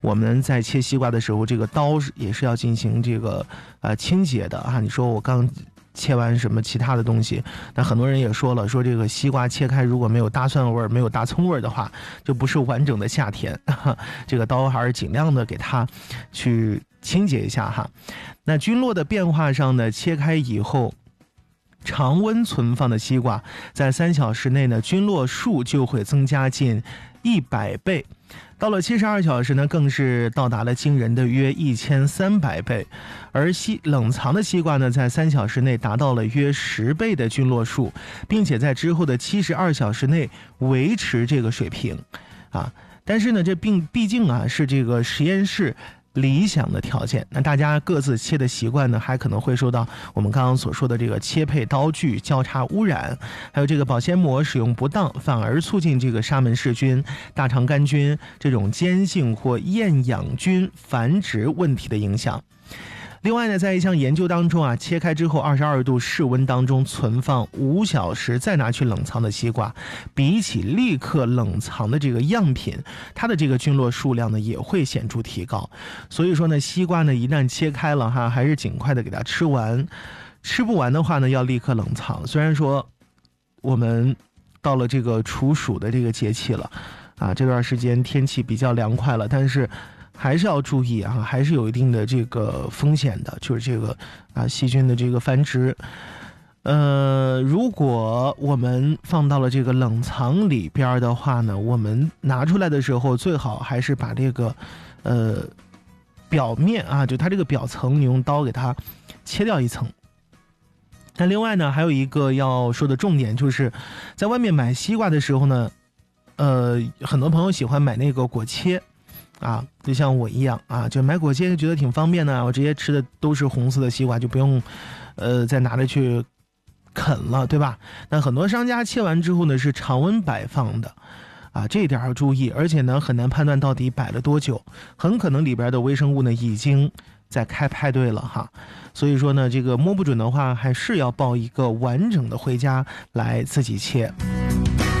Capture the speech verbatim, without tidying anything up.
我们在切西瓜的时候，这个刀也是要进行这个呃清洁的啊。你说我刚切完什么其他的东西，那很多人也说了，说这个西瓜切开如果没有大蒜味儿、没有大葱味儿的话，就不是完整的夏天。这个刀还是尽量的给它去清洁一下哈。那菌落的变化上呢，切开以后，常温存放的西瓜，在三小时内呢，菌落数就会增加近一百倍。到了七十二小时呢，更是到达了惊人的约一千三百倍，而西冷藏的西瓜呢，在三小时内达到了约十倍的菌落数，并且在之后的七十二小时内维持这个水平，啊，但是呢，这并毕竟啊是这个实验室理想的条件，那大家各自切的习惯呢，还可能会受到我们刚刚所说的这个切配刀具交叉污染，还有这个保鲜膜使用不当，反而促进这个沙门氏菌、大肠杆菌这种间性或厌氧菌繁殖问题的影响。另外呢，在一项研究当中啊，切开之后二十二度室温当中存放五小时再拿去冷藏的西瓜，比起立刻冷藏的这个样品，它的这个菌落数量呢也会显著提高。所以说呢，西瓜呢一旦切开了哈，还是尽快的给它吃完，吃不完的话呢要立刻冷藏。虽然说我们到了这个处暑的这个节气了啊，这段时间天气比较凉快了，但是还是要注意啊，还是有一定的这个风险的，就是这个啊细菌的这个繁殖。呃，如果我们放到了这个冷藏里边的话呢，我们拿出来的时候最好还是把这个呃表面啊，就它这个表层，你用刀给它切掉一层。那另外呢，还有一个要说的重点，就是在外面买西瓜的时候呢，呃，很多朋友喜欢买那个果切。啊，就像我一样啊，就买果切觉得挺方便的，我直接吃的都是红色的西瓜，就不用，呃，再拿着去啃了，对吧？那很多商家切完之后呢，是常温摆放的，啊，这一点要注意，而且呢，很难判断到底摆了多久，很可能里边的微生物呢已经在开派对了哈。所以说呢，这个摸不准的话，还是要抱一个完整的回家来自己切。